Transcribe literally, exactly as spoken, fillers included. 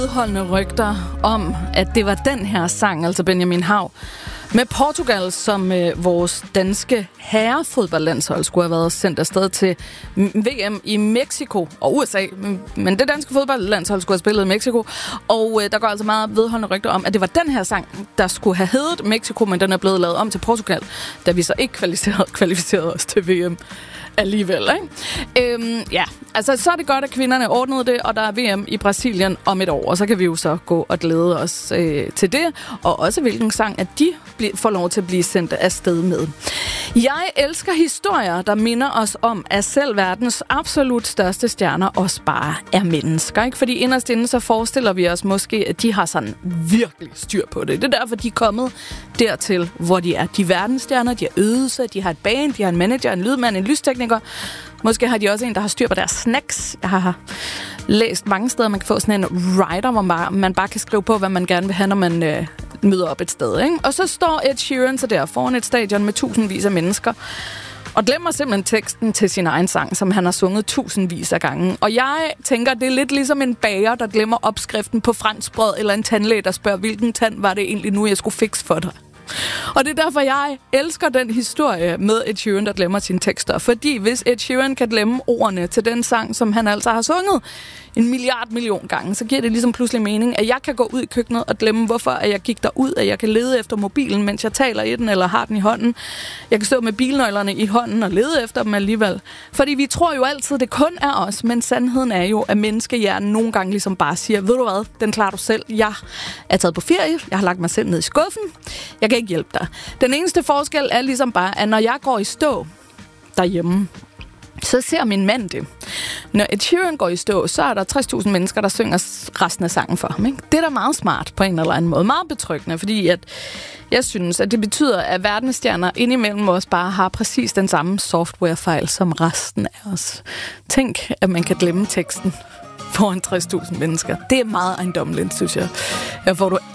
Udholdende rygter om, at det var den her sang, altså Benjamin Hav, med Portugal, som øh, vores danske herrefodboldlandshold skulle have været sendt afsted til V M i Mexico og U S A. Men det danske fodboldlandshold skulle have spillet i Mexico, og øh, der går altså meget vedholdende rygter om, at det var den her sang, der skulle have heddet Mexico, men den er blevet lavet om til Portugal, da vi så ikke kvalificerede, kvalificerede os til V M alligevel, ikke? Øhm, ja, altså så er det godt, at kvinderne ordnede det, og der er V M i Brasilien om et år, og så kan vi jo så gå og glæde os øh, til det, og også hvilken sang, at de bl- får lov til at blive sendt afsted med. Jeg elsker historier, der minder os om, at selv verdens absolut største stjerner også bare er mennesker, ikke? Fordi inderst inde så forestiller vi os måske, at de har sådan virkelig styr på det. Det er derfor, de er kommet dertil, hvor de er. De er verdensstjerner, de har øvet sig, de har et band, de har en manager, en lydmand, en lystekniker. Måske har de også en, der har styr på deres snacks. Jeg har læst mange steder, man kan få sådan en writer, hvor man, man bare kan skrive på, hvad man gerne vil have, når man øh, møder op et sted, ikke? Og så står Ed Sheeran så der foran et stadion med tusindvis af mennesker, og glemmer simpelthen teksten til sin egen sang, som han har sunget tusindvis af gange. Og jeg tænker, det er lidt ligesom en bager, der glemmer opskriften på franskbrød, eller en tandlæge, der spørger, hvilken tand var det egentlig nu, jeg skulle fikse for dig. Og det er derfor, jeg elsker den historie med Ed Sheeran, der glemmer sine tekster. Fordi hvis Ed Sheeran kan glemme ordene til den sang, som han altså har sunget en milliard million gange, så giver det ligesom pludselig mening, at jeg kan gå ud i køkkenet og glemme, hvorfor at jeg gik derud, at jeg kan lede efter mobilen, mens jeg taler i den eller har den i hånden. Jeg kan stå med bilnøglerne i hånden og lede efter dem alligevel. Fordi vi tror jo altid, det kun er os, men sandheden er jo, at menneskehjernen nogle gange ligesom bare siger, ved du hvad, den klarer du selv. Jeg er taget på ferie, jeg har lagt mig selv ned i skuffen, jeg kan ikke hjælpe dig. Den eneste forskel er ligesom bare, at når jeg går i stå derhjemme, så ser min mand det. Når Ed Sheeran går i stå, så er der tres tusind mennesker, der synger resten af sangen for ham, ikke? Det er da meget smart på en eller anden måde. Meget betryggende, fordi at jeg synes, at det betyder, at verdensstjerner indimellem os bare har præcis den samme softwarefejl som resten af os. Tænk, at man kan glemme teksten foran tres tusind mennesker. Det er meget ejendommeligt, synes jeg. Her får du